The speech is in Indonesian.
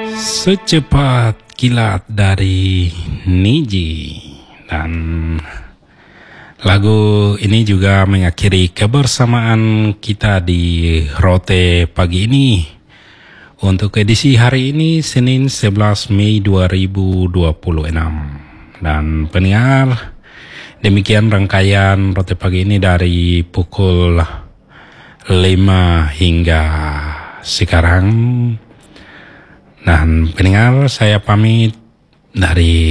Secepat kilat dari Niji. Dan lagu ini juga mengakhiri kebersamaan kita di Rote pagi ini. Untuk edisi hari ini Senin 11 Mei 2026. Dan pendengar, demikian rangkaian Rote pagi ini dari pukul 5 hingga sekarang. Dan pendengar, saya pamit dari